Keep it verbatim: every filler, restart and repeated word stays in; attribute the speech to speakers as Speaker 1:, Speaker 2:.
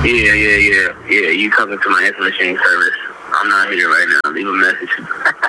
Speaker 1: Yeah, yeah, yeah, yeah. You talking to my answer machine service? I'm not here right now. Leave a message.